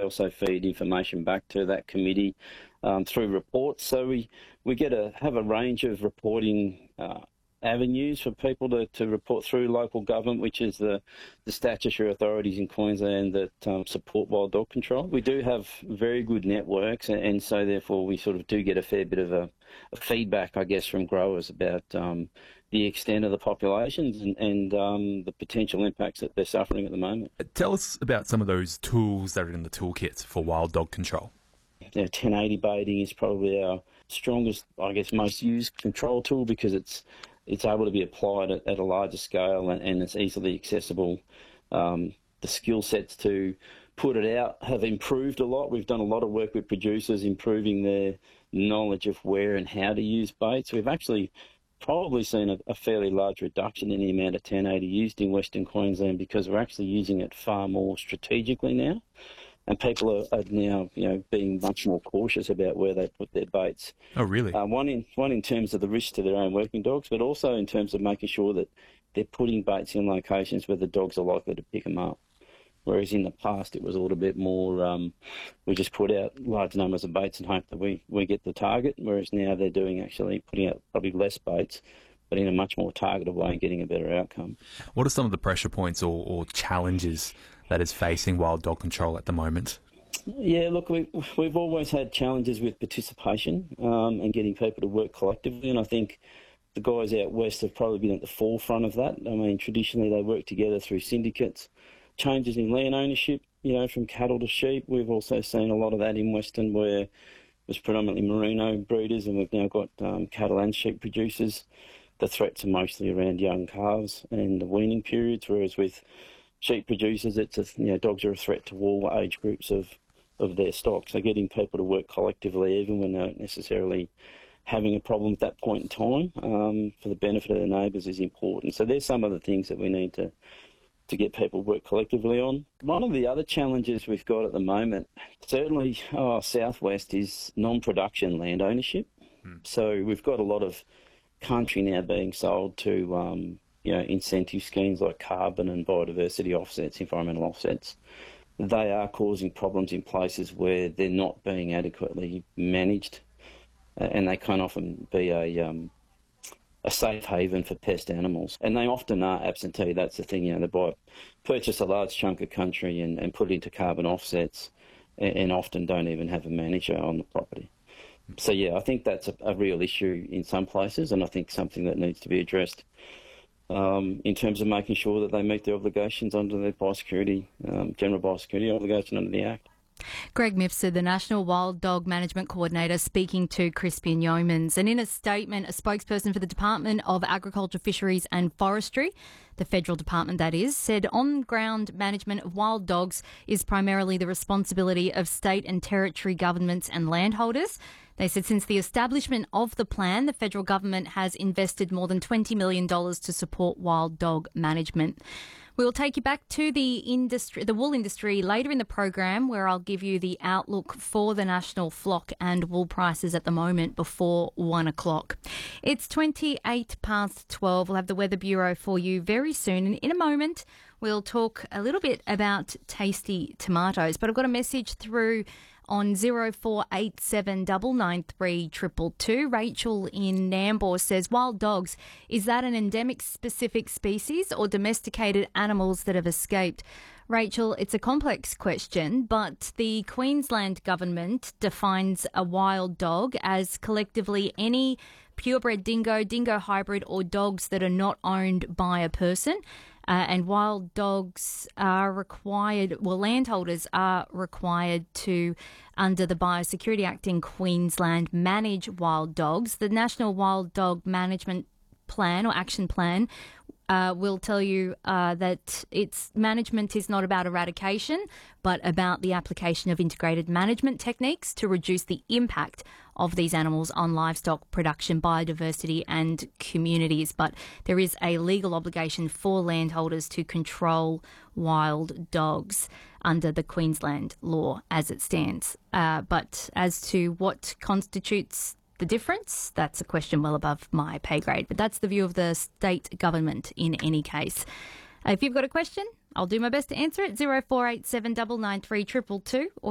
also feed information back to that committee through reports. So we have a range of reporting avenues for people to report through local government, which is the statutory authorities in Queensland that support wild dog control. We do have very good networks, and so therefore we sort of do get a fair bit of a feedback, I guess, from growers about the extent of the populations and the potential impacts that they're suffering at the moment. Tell us about some of those tools that are in the toolkit for wild dog control. 1080 baiting is probably our strongest, I guess, most used control tool because it's able to be applied at a larger scale and it's easily accessible. The skill sets to put it out have improved a lot. We've done a lot of work with producers improving their knowledge of where and how to use baits. We've actually probably seen a fairly large reduction in the amount of 1080 used in Western Queensland because we're actually using it far more strategically now. And people are now, being much more cautious about where they put their baits. Oh, really? One in terms of the risk to their own working dogs, but also in terms of making sure that they're putting baits in locations where the dogs are likely to pick them up. Whereas in the past, it was a little bit more, we just put out large numbers of baits and hope that we get the target, whereas now they're actually putting out probably less baits, but in a much more targeted way and getting a better outcome. What are some of the pressure points or challenges that is facing wild dog control at the moment? Yeah, look, we've always had challenges with participation and getting people to work collectively, and I think the guys out west have probably been at the forefront of that. I mean, traditionally they work together through syndicates. Changes in land ownership, from cattle to sheep. We've also seen a lot of that in Western where it was predominantly merino breeders, and we've now got cattle and sheep producers. The threats are mostly around young calves and the weaning periods, whereas with sheep producers, it's dogs are a threat to all age groups of their stock. So getting people to work collectively, even when they're not necessarily having a problem at that point in time, for the benefit of their neighbours is important. So there's some of the things that we need to get people to work collectively on. One of the other challenges we've got at the moment, certainly southwest, is non-production land ownership. So we've got a lot of country now being sold to incentive schemes like carbon and biodiversity offsets, environmental offsets. They are causing problems in places where they're not being adequately managed, and they can often be a safe haven for pest animals. And they often are absentee. That's the thing, they purchase a large chunk of country and put it into carbon offsets and often don't even have a manager on the property. So, I think that's a real issue in some places, and I think something that needs to be addressed in terms of making sure that they meet their obligations under their biosecurity, general biosecurity obligation under the Act. Greg Mifsud, the National Wild Dog Management Coordinator, speaking to Crispian Yeomans. And in a statement, a spokesperson for the Department of Agriculture, Fisheries and Forestry, the federal department that is, said on-ground management of wild dogs is primarily the responsibility of state and territory governments and landholders. They said since the establishment of the plan, the federal government has invested more than $20 million to support wild dog management. We will take you back to the wool industry later in the program, where I'll give you the outlook for the national flock and wool prices at the moment before 1 o'clock. It's 28 past 12. We'll have the Weather Bureau for you very soon. And in a moment, we'll talk a little bit about tasty tomatoes. But I've got a message through on 0487 993 222. Rachel in Nambour says, wild dogs, is that an endemic specific species or domesticated animals that have escaped? Rachel, it's a complex question, but the Queensland government defines a wild dog as collectively any purebred dingo, dingo hybrid or dogs that are not owned by a person. And wild dogs are required, landholders are required to, under the Biosecurity Act in Queensland, manage wild dogs. The National Wild Dog Management Plan or Action Plan will tell you that its management is not about eradication, but about the application of integrated management techniques to reduce the impact of these animals on livestock production, biodiversity and communities. But there is a legal obligation for landholders to control wild dogs under the Queensland law as it stands. But as to what constitutes the difference, that's a question well above my pay grade. But that's the view of the state government in any case. If you've got a question, I'll do my best to answer it. 0487 993 222 or